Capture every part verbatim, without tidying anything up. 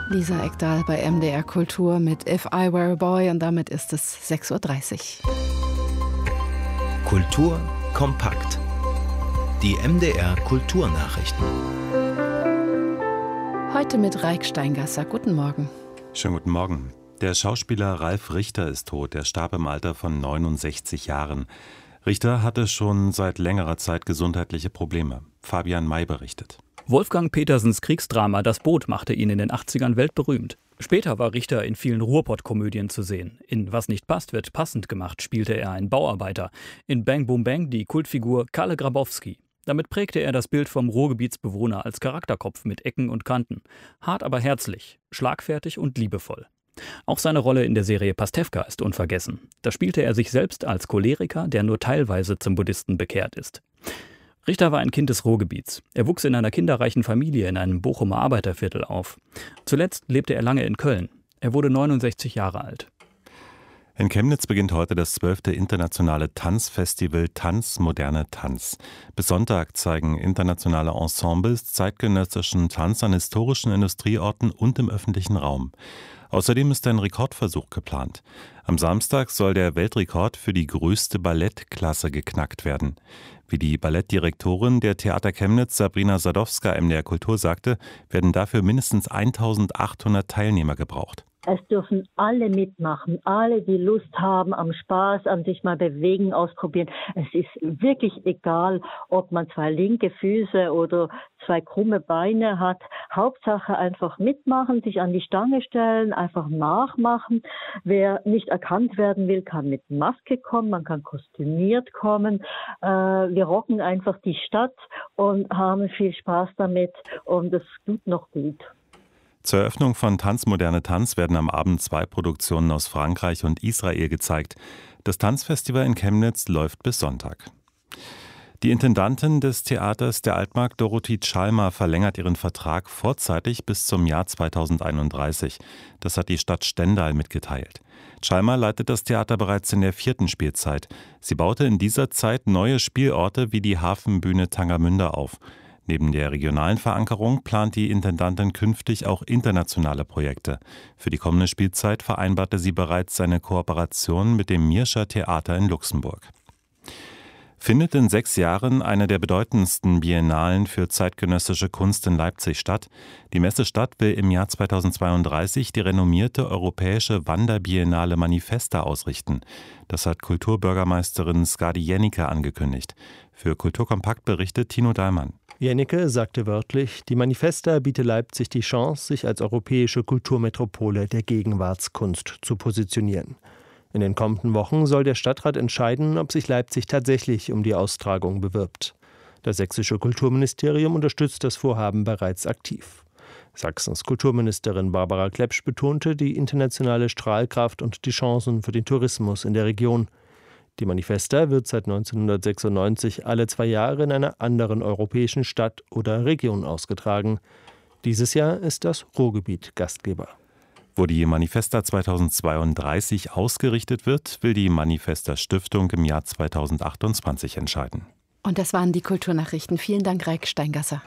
Lisa Ekdahl bei M D R Kultur mit If I Were a Boy und damit ist es sechs Uhr dreißig. Kultur kompakt. Die M D R Kulturnachrichten. Heute mit Raik Steingasser. Guten Morgen. Schönen guten Morgen. Der Schauspieler Ralf Richter ist tot. Er starb im Alter von neunundsechzig Jahren. Richter hatte schon seit längerer Zeit gesundheitliche Probleme. Fabian May berichtet. Wolfgang Petersens Kriegsdrama Das Boot machte ihn in den achtzigern weltberühmt. Später war Richter in vielen Ruhrpott-Komödien zu sehen. In Was nicht passt, wird passend gemacht spielte er einen Bauarbeiter. In Bang Boom Bang die Kultfigur Kalle Grabowski. Damit prägte er das Bild vom Ruhrgebietsbewohner als Charakterkopf mit Ecken und Kanten. Hart aber herzlich, schlagfertig und liebevoll. Auch seine Rolle in der Serie Pastewka ist unvergessen. Da spielte er sich selbst als Choleriker, der nur teilweise zum Buddhisten bekehrt ist. Richter war ein Kind des Ruhrgebiets. Er wuchs in einer kinderreichen Familie in einem Bochumer Arbeiterviertel auf. Zuletzt lebte er lange in Köln. Er wurde neunundsechzig Jahre alt. In Chemnitz beginnt heute das zwölfte internationale Tanzfestival Tanz, moderne Tanz. Bis Sonntag zeigen internationale Ensembles zeitgenössischen Tanz an historischen Industrieorten und im öffentlichen Raum. Außerdem ist ein Rekordversuch geplant. Am Samstag soll der Weltrekord für die größte Ballettklasse geknackt werden. Wie die Ballettdirektorin der Theater Chemnitz, Sabrina Sadowska, M D R Kultur sagte, werden dafür mindestens eintausendachthundert Teilnehmer gebraucht. Es dürfen alle mitmachen, alle, die Lust haben am Spaß, an sich mal bewegen, ausprobieren. Es ist wirklich egal, ob man zwei linke Füße oder zwei krumme Beine hat. Hauptsache einfach mitmachen, sich an die Stange stellen, einfach nachmachen. Wer nicht erkannt werden will, kann mit Maske kommen, man kann kostümiert kommen. Äh, wir rocken einfach die Stadt und haben viel Spaß damit und es tut noch gut. Zur Eröffnung von Tanz, moderne Tanz werden am Abend zwei Produktionen aus Frankreich und Israel gezeigt. Das Tanzfestival in Chemnitz läuft bis Sonntag. Die Intendantin des Theaters der Altmark, Dorothee Chalmer, verlängert ihren Vertrag vorzeitig bis zum Jahr zweitausendeinunddreißig. Das hat die Stadt Stendal mitgeteilt. Chalmer leitet das Theater bereits in der vierten Spielzeit. Sie baute in dieser Zeit neue Spielorte wie die Hafenbühne Tangermünde auf. Neben der regionalen Verankerung plant die Intendantin künftig auch internationale Projekte. Für die kommende Spielzeit vereinbarte sie bereits eine Kooperation mit dem Mirscher Theater in Luxemburg. Findet in sechs Jahren eine der bedeutendsten Biennalen für zeitgenössische Kunst in Leipzig statt. Die Messestadt will im Jahr zweitausendzweiunddreißig die renommierte europäische Wanderbiennale Manifesta ausrichten. Das hat Kulturbürgermeisterin Skadi Jennecke angekündigt. Für Kulturkompakt berichtet Tino Dahlmann. Jennecke sagte wörtlich, die Manifesta biete Leipzig die Chance, sich als europäische Kulturmetropole der Gegenwartskunst zu positionieren. In den kommenden Wochen soll der Stadtrat entscheiden, ob sich Leipzig tatsächlich um die Austragung bewirbt. Das sächsische Kulturministerium unterstützt das Vorhaben bereits aktiv. Sachsens Kulturministerin Barbara Klepsch betonte die internationale Strahlkraft und die Chancen für den Tourismus in der Region. Die Manifesta wird seit neunzehnhundertsechsundneunzig alle zwei Jahre in einer anderen europäischen Stadt oder Region ausgetragen. Dieses Jahr ist das Ruhrgebiet Gastgeber. Wo die Manifesta zweitausendzweiunddreißig ausgerichtet wird, will die Manifesta Stiftung im Jahr zweitausendachtundzwanzig entscheiden. Und das waren die Kulturnachrichten. Vielen Dank, Raik Steingasser.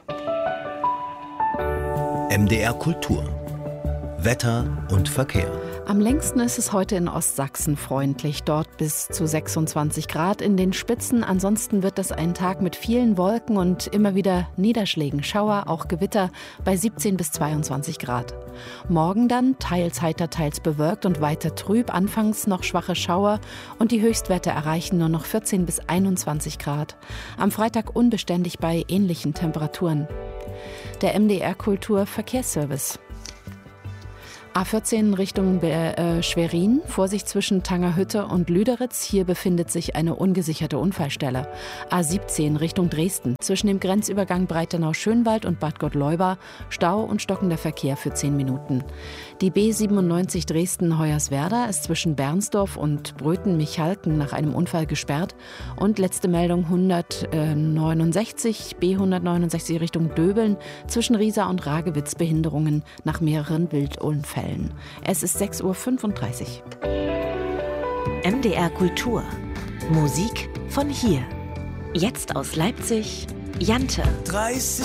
M D R Kultur. Wetter und Verkehr. Am längsten ist es heute in Ostsachsen freundlich, dort bis zu sechsundzwanzig Grad in den Spitzen. Ansonsten wird das ein Tag mit vielen Wolken und immer wieder Niederschlägen, Schauer, auch Gewitter bei siebzehn bis zweiundzwanzig Grad. Morgen dann teils heiter, teils bewölkt und weiter trüb, anfangs noch schwache Schauer und die Höchstwerte erreichen nur noch vierzehn bis einundzwanzig Grad. Am Freitag unbeständig bei ähnlichen Temperaturen. Der M D R Kultur Verkehrsservice. A vierzehn Richtung äh, Schwerin, Vorsicht zwischen Tangerhütte und Lüderitz. Hier befindet sich eine ungesicherte Unfallstelle. A siebzehn Richtung Dresden, zwischen dem Grenzübergang Breitenau-Schönwald und Bad Gottleuba, Stau und stockender Verkehr für zehn Minuten. Die B siebenundneunzig Dresden-Hoyerswerda ist zwischen Bernsdorf und Bröthen-Michalken nach einem Unfall gesperrt. Und letzte Meldung hundertneunundsechzig, B hundertneunundsechzig Richtung Döbeln, zwischen Riesa und Ragewitz Behinderungen nach mehreren Wildunfällen. Es ist sechs Uhr fünfunddreißig. M D R Kultur. Musik von hier. Jetzt aus Leipzig, Jante. dreißig